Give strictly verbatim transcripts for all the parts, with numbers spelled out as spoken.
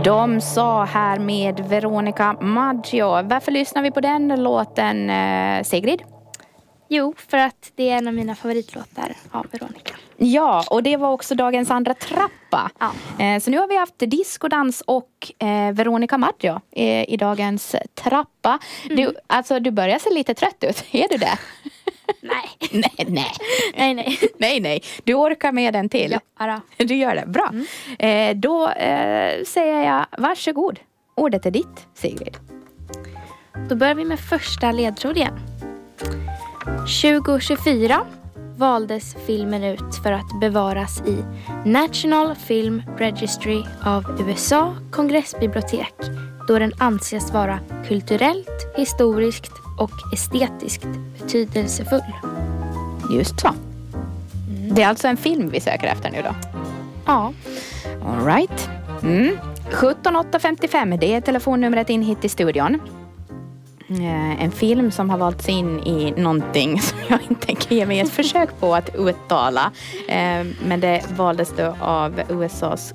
De sa här med Veronica Maggio. Varför lyssnar vi på den låten, eh, Sigrid? Jo, för att det är en av mina favoritlåtar av Veronica. Ja, och det var också dagens andra trappa. Ja. Eh, så nu har vi haft diskodans och eh, Veronica Maggio eh, i dagens trappa. Mm. Du, alltså, du börjar se lite trött ut. Är du det? Nej. nej, nej. nej, nej. Nej, nej. Du orkar med den till. Ja, du gör det. Bra. Mm. Eh, då eh, säger jag varsågod. Ordet är ditt, Sigrid. Då börjar vi med första ledtråden. tjugo tjugofyra valdes filmen ut för att bevaras i National Film Registry av U S A kongressbibliotek, då den anses vara kulturellt, historiskt och estetiskt betydelsefull. Just så. Mm. Det är alltså en film vi söker efter nu då? Ja. All right. Mm. sjutton åtta femtiofem, det är telefonnumret in hit i studion. En film som har valts in i någonting som jag inte tänker ge mig ett försök på att uttala. Men det valdes då av U S A:s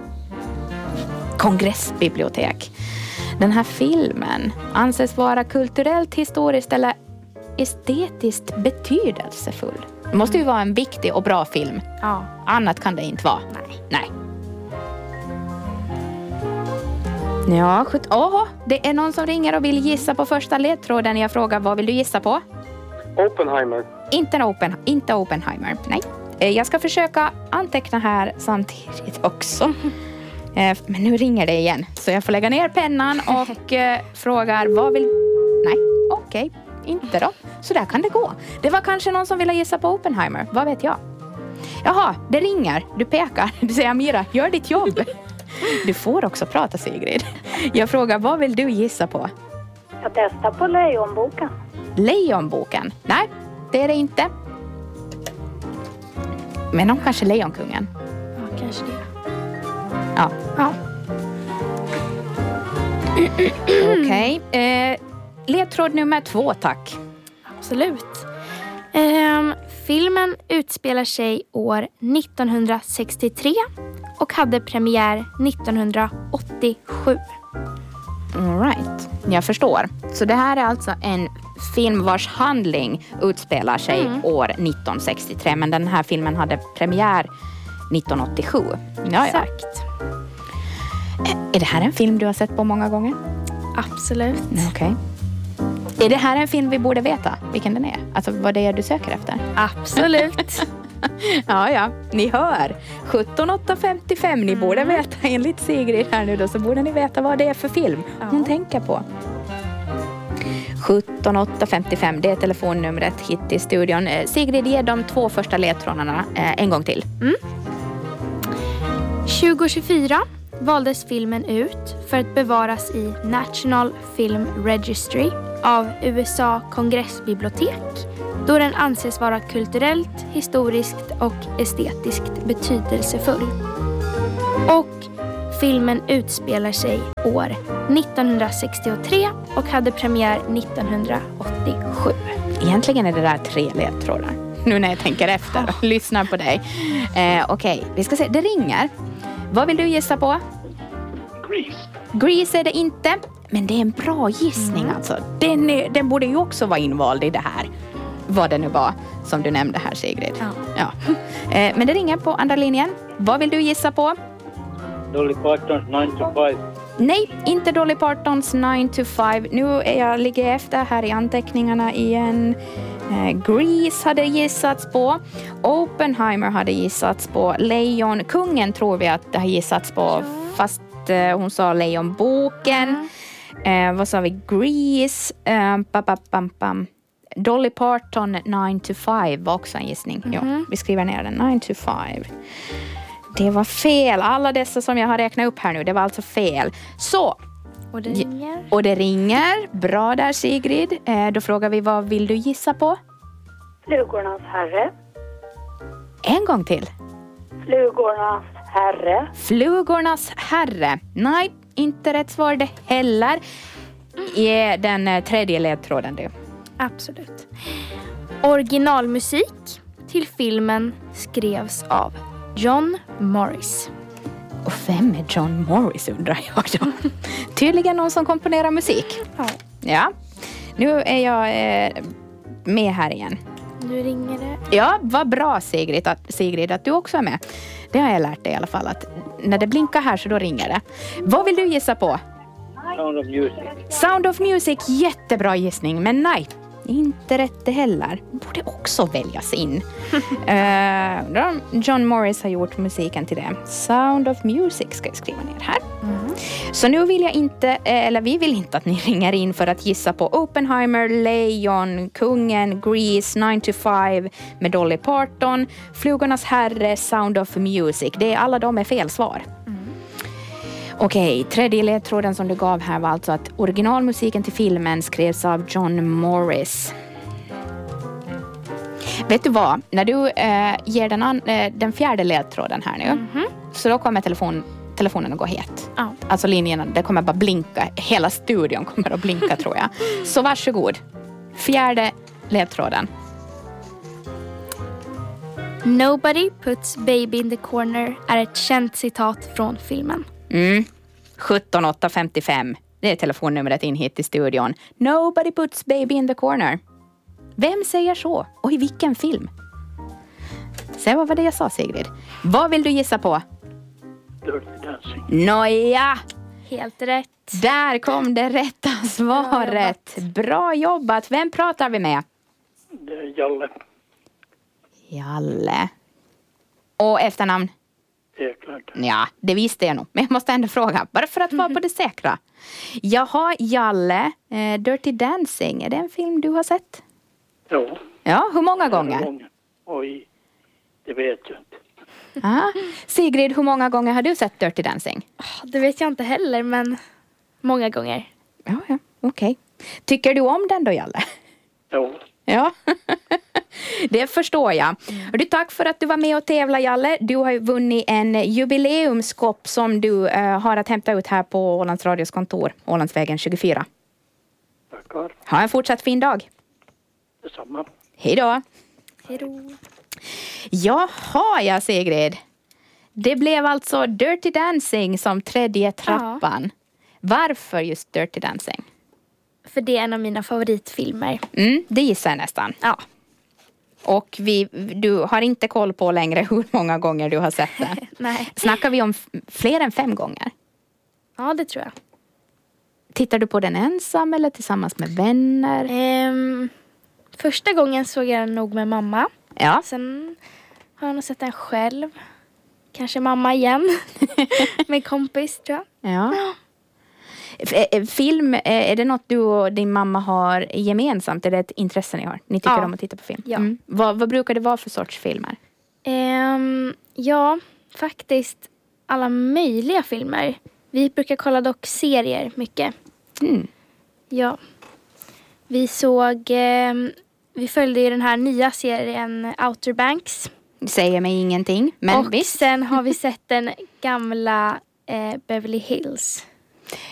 kongressbibliotek. Den här filmen anses vara kulturellt, historiskt eller estetiskt betydelsefull. Det måste ju vara en viktig och bra film. Ja. Annat kan det inte vara. Nej. Nej. Ja, sjut- Åh, det är någon som ringer och vill gissa på första ledtråden. Jag frågar, vad vill du gissa på? Oppenheimer. Inte, en open, inte Oppenheimer, nej. Jag ska försöka anteckna här samtidigt också. Men nu ringer det igen. Så jag får lägga ner pennan och frågar, vad vill... Nej, okej, okay. Inte då. Så där kan det gå. Det var kanske någon som ville gissa på Oppenheimer, vad vet jag? Jaha, det ringer. Du pekar. Du säger, Amira, gör ditt jobb. Du får också prata, Sigrid. Jag frågar, vad vill du gissa på? Jag testar på Lejonboken. Lejonboken? Nej, det är det inte. Men om kanske Lejonkungen? Ja, kanske det. Ja. Ja. Okej. Okay. Eh, ledtråd nummer två, tack. Absolut. Um, filmen utspelar sig år nittonhundrasextiotre och hade premiär nittonhundraåttiosju. All right. Jag förstår. Så det här är alltså en film vars handling utspelar sig mm. år nittonhundrasextiotre. Men den här filmen hade premiär nittonhundraåttiosju. Ja, exakt. Ja. Är det här en film du har sett på många gånger? Absolut. Okej. Okay. Är det här en film vi borde veta vilken den är? Alltså vad det är du söker efter? Absolut. ja, ja. Ni hör. sjutton åtta femtiofem. Ni mm. borde veta, enligt Sigrid här nu då, så borde ni veta vad det är för film hon ja. tänker på. sjutton åtta femtiofem, det är telefonnumret hit i studion. Sigrid, ge de två första ledtrådarna eh, en gång till. Mm. tjugo tjugofyra valdes filmen ut för att bevaras i National Film Registry av U S A kongressbibliotek, då den anses vara kulturellt, historiskt och estetiskt betydelsefull. Och filmen utspelar sig år nittonhundrasextiotre och hade premiär nittonhundraåttiosju. Egentligen är det där tre ledtrådar. Nu när jag tänker efter och oh. lyssnar på dig. Eh, Okej, okay. vi ska se. Det ringer. Vad vill du gissa på? Grease. Grease är det inte. Men det är en bra gissning mm. alltså. Den, är, den borde ju också vara invald i det här. Vad det nu var som du nämnde här, Sigrid. Ja. Ja. Eh, men det ringer på andra linjen. Vad vill du gissa på? Dolly Partons nine to five. Nej, inte Dolly Partons nine to five. Nu är jag ligger efter här i anteckningarna igen. Eh, Grease hade gissats på. Oppenheimer hade gissats på. Lejonkungen tror vi att det har gissats på. Ja. Fast eh, hon sa Lejonboken. Ja. Eh, vad sa vi? Grease. Eh, bam, bam, bam. Dolly Parton nine to five var också en gissning. Mm-hmm. Jo, vi skriver ner den. nine to five. Det var fel. Alla dessa som jag har räknat upp här nu, det var alltså fel. Så. Och det ringer. Och det ringer. Bra där, Sigrid. Eh, då frågar vi, vad vill du gissa på? Flugornas herre. En gång till. Flugornas herre. Flugornas herre. Nej, inte rätt svar det heller. Är den tredje ledtråden du? Absolut. Originalmusik till filmen skrevs av John Morris. Och Vem är John Morris, undrar jag då? Tydligen någon som komponerar musik. Ja. Ja, nu är jag eh, med här igen. Nu ringer det. Ja, vad bra Sigrid att, Sigrid att du också är med. Det har jag lärt dig i alla fall, att när det blinkar här så då ringer det. Vad vill du gissa på? Sound of Music. Sound of Music, jättebra gissning, men nej, inte rätt det heller. Borde också väljas in. uh, John Morris har gjort musiken till det. Sound of Music ska jag skriva ner här. Mm. Så nu vill jag inte, eller vi vill inte att ni ringer in för att gissa på Oppenheimer, Lejon, Kungen, Grease, nine to five med Dolly Parton, Flugornas herre, Sound of Music. Det är alla de är fel svar. Mm. Okej, okay, tredje ledtråden som du gav här var alltså att originalmusiken till filmen skrevs av John Morris. Vet du vad? När du äh, ger den, an, äh, den fjärde ledtråden här nu, mm-hmm. så då kommer telefon, telefonen att gå het. Oh. Alltså linjerna, det kommer bara blinka. Hela studion kommer att blinka tror jag. Så varsågod. Fjärde ledtråden. Nobody puts baby in the corner är ett känt citat från filmen. Mm. sjutton åtta femtiofem. Det är telefonnumret in hit i studion. Nobody puts baby in the corner. Vem säger så? Och i vilken film? Se vad var det jag sa, Sigrid. Vad vill du gissa på? Dirty Dancing. Nåja. Helt rätt. Där kom det rätta svaret. Bra, Bra jobbat. Vem pratar vi med? Det är Jalle. Jalle. Och efternamn? Eklund. Ja, det visste jag nog. Men jag måste ändå fråga. Bara för att vara på det säkra. Jaha, Jalle. Eh, Dirty Dancing. Är det en film du har sett? Jo. Ja, hur många gånger? gånger? Oj, det vet jag inte. Ah. Sigrid, hur många gånger har du sett Dirty Dancing? Det vet jag inte heller, men många gånger. Ja, ja. Okej. Okay. Tycker du om den då, Jalle? Jo. Ja, det förstår jag. Och du, tack för att du var med och tävla, Jalle. Du har ju vunnit en jubileumskopp som du uh, har att hämta ut här på Ålands Radios kontor, Ålandsvägen tjugofyra. Tackar. Ha en fortsatt fin dag. Detsamma. Hej då. Hej då. Jaha, ja, Sigrid. Det blev alltså Dirty Dancing som tredje trappan. Ja. Varför just Dirty Dancing? För det är en av mina favoritfilmer. Mm, det gissar jag nästan. Ja. Och vi, du har inte koll på längre hur många gånger du har sett det. Nej. Snackar vi om f- fler än fem gånger? Ja, det tror jag. Tittar du på den ensam eller tillsammans med vänner? Ehm, första gången såg jag den nog med mamma. Ja. Sen har jag nog sett den själv. Kanske mamma igen. Med kompis, tror jag. Ja. F- film, är det något du och din mamma har gemensamt? Är det ett intresse ni har? Ni tycker ja. om att titta på film? Ja. Mm. Vad, vad brukar det vara för sorts filmer? Um, ja, faktiskt alla möjliga filmer. Vi brukar kolla dock serier mycket. Mm. Ja. Vi såg... Um, vi följde ju den här nya serien Outer Banks. Det säger mig ingenting. Men och visst. sen har vi sett den gamla eh, Beverly Hills.